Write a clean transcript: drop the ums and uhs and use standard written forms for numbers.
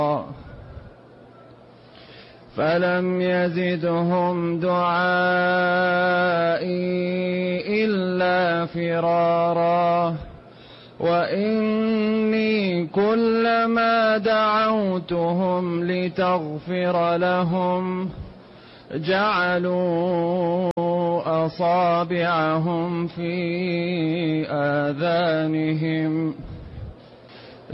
فلم يزدهم دعائي إلا فرارا وإني كلما دعوتهم لتغفر لهم جعلوا أصابعهم في آذانهم